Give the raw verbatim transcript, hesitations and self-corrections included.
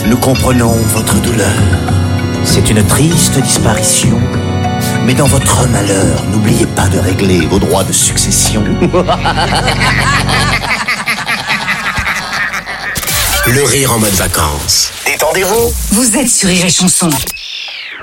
Nous comprenons votre douleur. C'est une triste disparition. Mais dans votre malheur, n'oubliez pas de régler vos droits de succession. Le rire en mode vacances. Détendez-vous. Vous êtes sur Rire et Chanson.